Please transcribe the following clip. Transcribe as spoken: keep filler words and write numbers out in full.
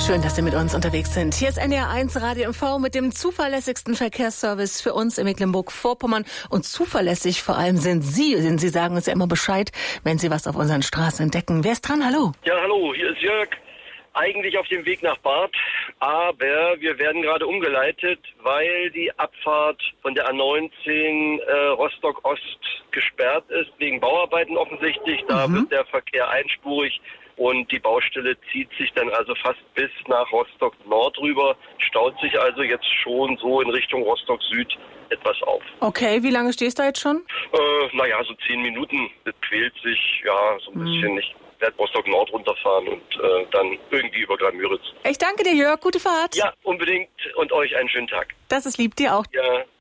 Schön, dass Sie mit uns unterwegs sind. Hier ist N D R eins Radio M V mit dem zuverlässigsten Verkehrsservice für uns in Mecklenburg-Vorpommern. Und zuverlässig vor allem sind Sie, denn Sie sagen uns ja immer Bescheid, wenn Sie was auf unseren Straßen entdecken. Wer ist dran? Hallo. Ja, hallo, hier ist Jörg. Eigentlich auf dem Weg nach Barth, aber wir werden gerade umgeleitet, weil die Abfahrt von der A neunzehn äh, Rostock-Ost gesperrt ist, wegen Bauarbeiten offensichtlich. Da mhm. wird der Verkehr einspurig und die Baustelle zieht sich dann also fast bis nach Rostock-Nord rüber, staut sich also jetzt schon so in Richtung Rostock-Süd etwas auf. Okay, wie lange stehst du da jetzt schon? Äh, naja, so zehn Minuten. Das quält sich, ja, so ein mhm. bisschen nicht. Ich werde Rostock-Nord runterfahren und äh, dann irgendwie über Grammüritz. Ich danke dir, Jörg. Gute Fahrt. Ja, unbedingt. Und euch einen schönen Tag. Das ist lieb. Dir auch. Ja.